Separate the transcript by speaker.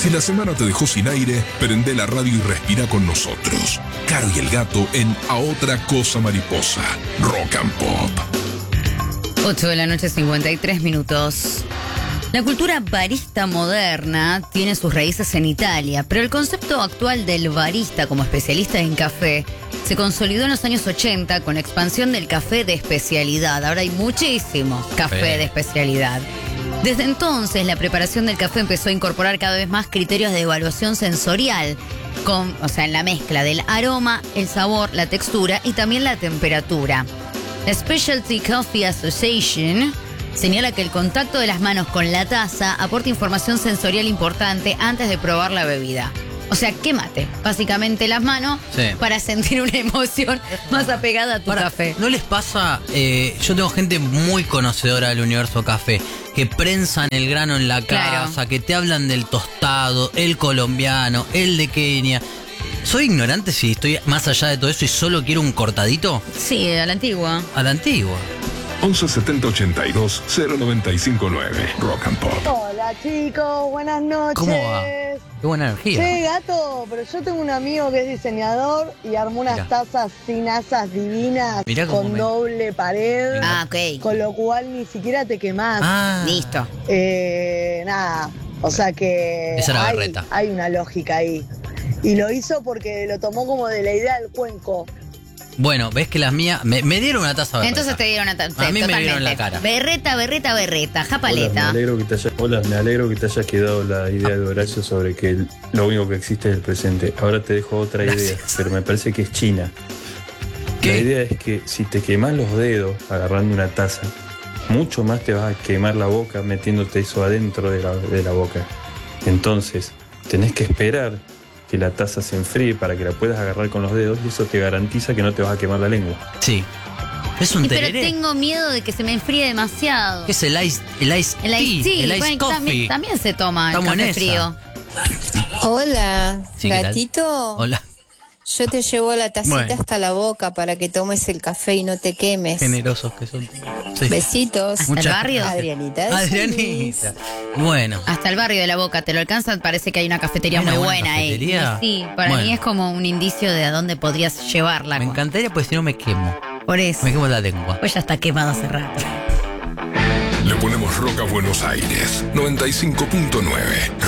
Speaker 1: Si la semana te dejó sin aire, prende la radio y respira con nosotros. Caro y el Gato en A Otra Cosa Mariposa. Rock and Pop.
Speaker 2: 8 de la noche, 53 minutos. La cultura barista moderna tiene sus raíces en Italia, pero el concepto actual del barista como especialista en café se consolidó en los años 80 con la expansión del café de especialidad. Ahora hay muchísimo café de especialidad. Desde entonces, la preparación del café empezó a incorporar cada vez más criterios de evaluación sensorial, en la mezcla del aroma, el sabor, la textura y también la temperatura. La Specialty Coffee Association señala que el contacto de las manos con la taza aporta información sensorial importante antes de probar la bebida. O sea, quémate básicamente las manos para sentir una emoción más apegada a tu café.
Speaker 3: ¿No les pasa? Yo tengo gente muy conocedora del universo café, que prensan el grano en la casa, que te hablan del tostado, el colombiano, el de Kenia. ¿Soy ignorante si estoy más allá de todo eso y solo quiero un cortadito?
Speaker 2: Sí, a la antigua.
Speaker 3: A la antigua.
Speaker 1: 11 70 82 0959. Rock and Pop.
Speaker 4: Hola chicos, buenas noches.
Speaker 3: ¿Cómo va? Qué buena energía.
Speaker 4: Sí, Gato, pero yo tengo un amigo que es diseñador y armó unas tazas sin asas divinas con doble pared.
Speaker 2: Ah, ok.
Speaker 4: Con lo cual ni siquiera te quemás.
Speaker 2: Listo.
Speaker 4: Nada, o sea que
Speaker 3: esa era berreta.
Speaker 4: Hay una lógica ahí. Y lo hizo porque lo tomó como de la idea del cuenco.
Speaker 3: Bueno, ves que las mías me dieron una taza berreta.
Speaker 2: Entonces te dieron una taza.
Speaker 3: A mí me dieron la cara.
Speaker 2: Berreta, japaleta.
Speaker 5: Hola, me alegro que te hayas quedado la idea de Horacio sobre que lo único que existe es el presente. Ahora te dejo otra idea, pero me parece que es china.
Speaker 3: ¿Qué?
Speaker 5: La idea es que si te quemas los dedos agarrando una taza, mucho más te vas a quemar la boca metiéndote eso adentro de la boca. Entonces, tenés que esperar que la taza se enfríe para que la puedas agarrar con los dedos y eso te garantiza que no te vas a quemar la lengua.
Speaker 3: Sí. Es un tereré.
Speaker 2: Pero tengo miedo de que se me enfríe demasiado.
Speaker 3: ¿Qué es el ice tea? El ice coffee.
Speaker 2: También se toma
Speaker 3: Estamos
Speaker 2: el café frío.
Speaker 6: Hola,
Speaker 3: Sí,
Speaker 6: gatito.
Speaker 3: Hola.
Speaker 6: Yo te llevo la tacita hasta la boca para que tomes el café y no te quemes.
Speaker 3: Generosos que son. Sí.
Speaker 6: Besitos.
Speaker 2: ¿Hasta el barrio?
Speaker 6: Adrianita.
Speaker 3: Adrianita. Bueno.
Speaker 2: Hasta el barrio de La Boca, ¿te lo alcanzan? Parece que hay una cafetería muy buena ahí. Sí, para mí es como un indicio de a dónde podrías llevarla.
Speaker 3: Me encantaría, pues si no me quemo.
Speaker 2: Por eso.
Speaker 3: Me quemo la lengua.
Speaker 2: Pues ya está quemado hace rato.
Speaker 1: Le ponemos rock a Buenos Aires. 95.9.